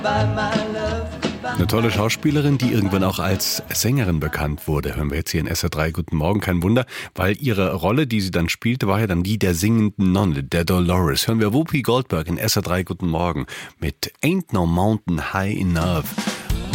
Eine tolle Schauspielerin, die irgendwann auch als Sängerin bekannt wurde. Hören wir jetzt hier in SR3 Guten Morgen. Kein Wunder, weil ihre Rolle, die sie dann spielte, war ja dann die der singenden Nonne, der Dolores. Hören wir Whoopi Goldberg in SR3 Guten Morgen mit Ain't No Mountain High Enough.